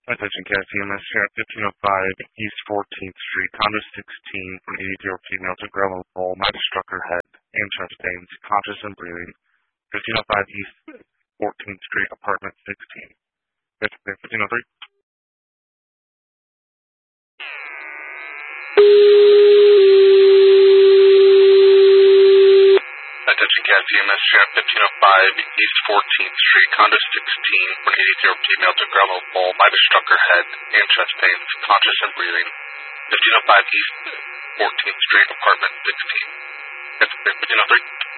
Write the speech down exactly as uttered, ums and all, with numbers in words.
Attention Cat C M S here at fifteen oh five East fourteenth Street, condo sixteen, from eighty-year-old female to gravel pole, might have struck her head and chest pains, conscious and breathing. fifteen oh five East fourteenth Street, apartment sixteen. fifteen oh three. Attention Cat C M S here at fifteen oh five East fourteenth Street, condo sixteen, from eighty-year-old female to gravel pole, might have struck her head and chest pains, conscious and breathing. fifteen oh five East fourteenth Street, apartment sixteen. fifteen oh three.